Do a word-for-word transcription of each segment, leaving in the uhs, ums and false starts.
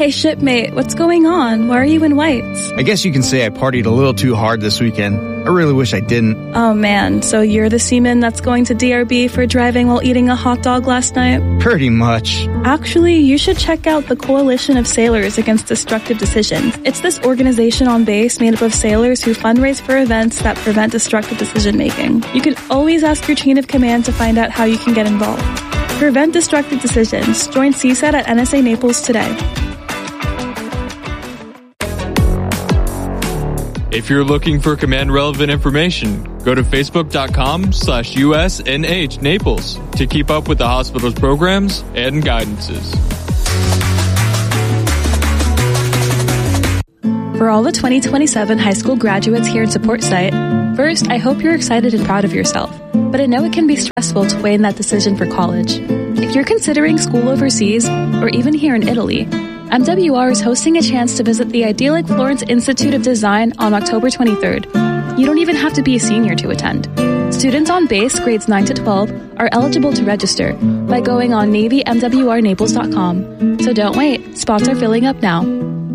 Hey, shipmate, what's going on? Why are you in whites? I guess you can say I partied a little too hard this weekend. I really wish I didn't. Oh, man. So you're the seaman that's going to D R B for driving while eating a hot dog last night? Pretty much. Actually, you should check out the Coalition of Sailors Against Destructive Decisions. It's this organization on base made up of sailors who fundraise for events that prevent destructive decision-making. You can always ask your chain of command to find out how you can get involved. Prevent destructive decisions. Join C SAT at N S A Naples today. If you're looking for command-relevant information, go to facebook.com slash USNH Naples to keep up with the hospital's programs and guidances. For all the twenty twenty-seven high school graduates here in Support Site, first, I hope you're excited and proud of yourself, but I know it can be stressful to weigh in that decision for college. If you're considering school overseas, or even here in Italy, M W R is hosting a chance to visit the Idyllic Florence Institute of Design on October twenty-third. You don't even have to be a senior to attend. Students on base grades nine to twelve are eligible to register by going on Navy M W R Naples dot com. So don't wait, spots are filling up now.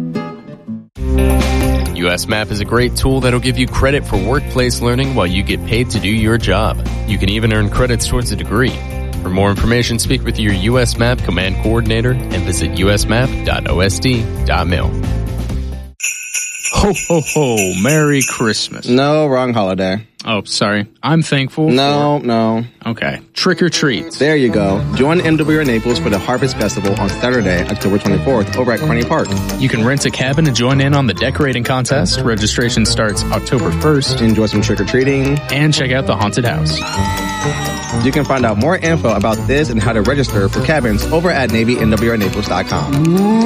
USMAP is a great tool that'll give you credit for workplace learning while you get paid to do your job. You can even earn credits towards a degree. For more information, speak with your USMAP command coordinator and visit U S map dot O S D dot mil. Ho, ho, ho. Merry Christmas. No, wrong holiday. Oh, sorry. I'm thankful No, for... no. Okay. Trick or treat. There you go. Join M W R Naples for the Harvest Festival on Saturday, October twenty-fourth, over at Kearney Park. You can rent a cabin to join in on the decorating contest. Registration starts October first. Enjoy some trick-or-treating. And check out the haunted house. You can find out more info about this and how to register for cabins over at Navy M W R Naples dot com.